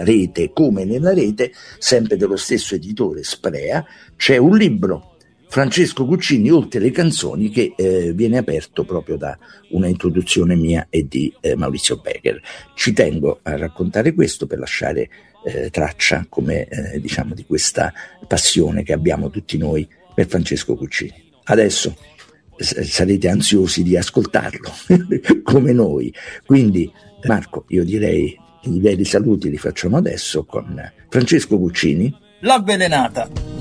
nella rete come nella rete, sempre dello stesso editore Sprea, c'è un libro Francesco Guccini oltre le canzoni che viene aperto proprio da una introduzione mia e di Maurizio Becker. Ci tengo a raccontare questo per lasciare traccia come diciamo di questa passione che abbiamo tutti noi per Francesco Guccini. Adesso sarete ansiosi di ascoltarlo come noi, quindi Marco, io direi i veri saluti li facciamo adesso con Francesco Guccini, L'Avvelenata.